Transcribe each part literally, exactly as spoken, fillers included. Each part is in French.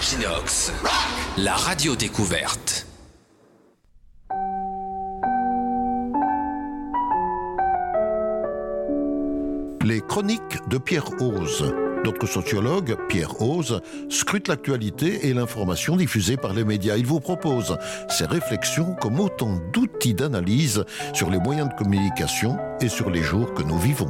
Equinox, la radio découverte. Les chroniques de Pierre Hoze. Notre sociologue, Pierre Hoze, scrute l'actualité et l'information diffusée par les médias. Il vous propose ses réflexions comme autant d'outils d'analyse sur les moyens de communication et sur les jours que nous vivons.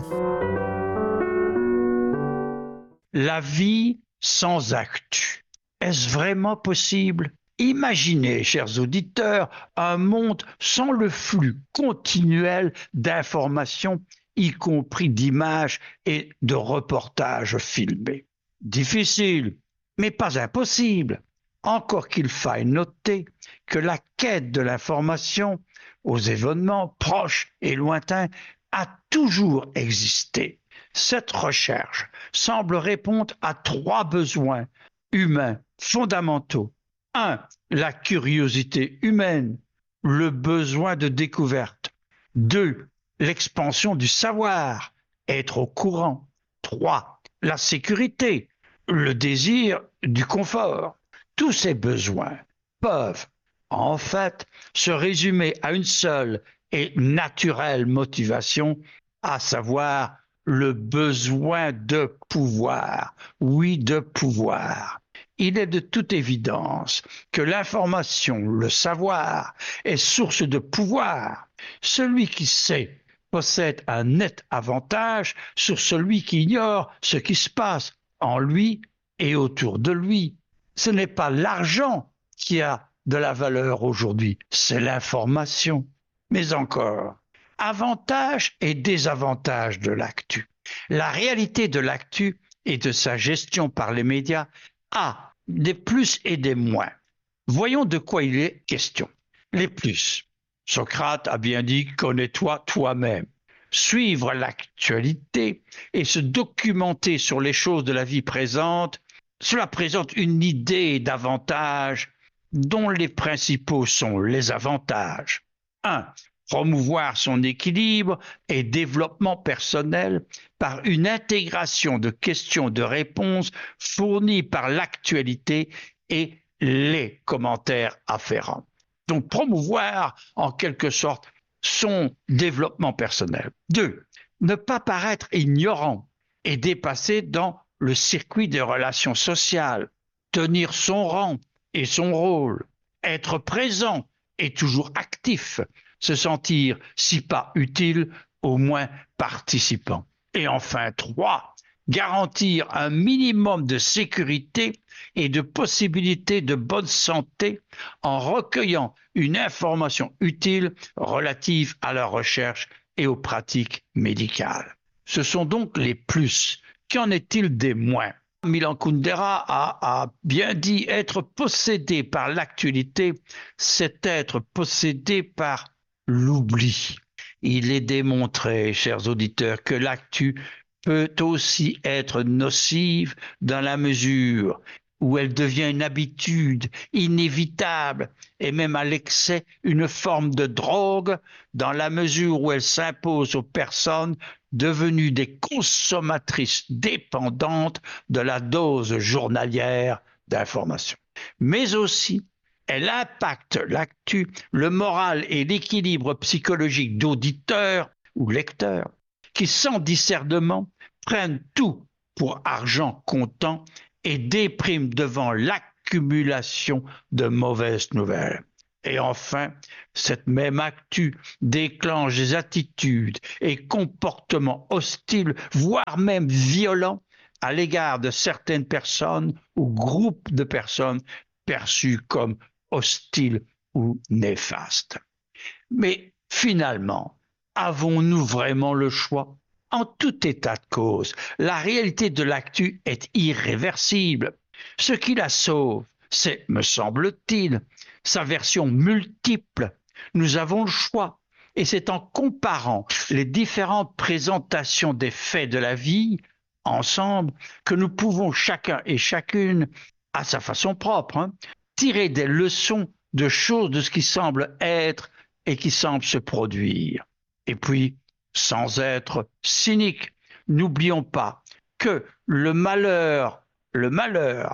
La vie sans actu. Est-ce vraiment possible ? Imaginez, chers auditeurs, un monde sans le flux continuel d'informations, y compris d'images et de reportages filmés. Difficile, mais pas impossible. Encore qu'il faille noter que la quête de l'information aux événements proches et lointains a toujours existé. Cette recherche semble répondre à trois besoins humains fondamentaux. Un, la curiosité humaine, le besoin de découverte. Deux, l'expansion du savoir, être au courant. Trois, la sécurité, le désir du confort. Tous ces besoins peuvent, en fait, se résumer à une seule et naturelle motivation, à savoir le besoin de pouvoir. Oui, de pouvoir. Il est de toute évidence que l'information, le savoir, est source de pouvoir. Celui qui sait possède un net avantage sur celui qui ignore ce qui se passe en lui et autour de lui. Ce n'est pas l'argent qui a de la valeur aujourd'hui, c'est l'information. Mais encore, avantages et désavantages de l'actu. La réalité de l'actu et de sa gestion par les médias a des plus et des moins. Voyons de quoi il est question. Les plus. Socrate a bien dit « connais-toi toi-même ». Suivre l'actualité et se documenter sur les choses de la vie présente, cela présente une idée d'avantages dont les principaux sont les avantages. un. Promouvoir son équilibre et développement personnel par une intégration de questions de réponses fournies par l'actualité et les commentaires afférents. Donc promouvoir en quelque sorte son développement personnel. Deux, ne pas paraître ignorant et dépasser dans le circuit des relations sociales, tenir son rang et son rôle, être présent et toujours actif, se sentir, si pas utile, au moins participant. Et enfin, trois, garantir un minimum de sécurité et de possibilités de bonne santé en recueillant une information utile relative à la recherche et aux pratiques médicales. Ce sont donc les plus. Qu'en est-il des moins ? Milan Kundera a, a bien dit être possédé par l'actualité, c'est être possédé par l'oubli. Il est démontré, chers auditeurs, que l'actu peut aussi être nocive dans la mesure où elle devient une habitude inévitable et même à l'excès une forme de drogue dans la mesure où elle s'impose aux personnes devenues des consommatrices dépendantes de la dose journalière d'information. Mais aussi, elle impacte l'actu, le moral et l'équilibre psychologique d'auditeurs ou lecteurs qui, sans discernement, prennent tout pour argent comptant et dépriment devant l'accumulation de mauvaises nouvelles. Et enfin, cette même actu déclenche des attitudes et comportements hostiles, voire même violents, à l'égard de certaines personnes ou groupes de personnes perçues comme hostiles ou néfastes. Mais finalement, avons-nous vraiment le choix ? En tout état de cause, la réalité de l'actu est irréversible. Ce qui la sauve, c'est, me semble-t-il, sa version multiple. Nous avons le choix. Et c'est en comparant les différentes présentations des faits de la vie ensemble que nous pouvons chacun et chacune, à sa façon propre, hein, tirer des leçons de choses de ce qui semble être et qui semble se produire. Et puis, sans être cynique, n'oublions pas que le malheur, le malheur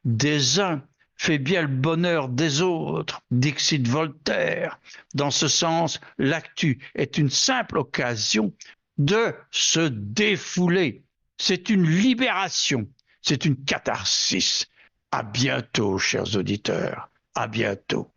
des uns fait bien le bonheur des autres, dixit Voltaire. Dans ce sens, l'actu est une simple occasion de se défouler. C'est une libération, c'est une catharsis. À bientôt, chers auditeurs, à bientôt.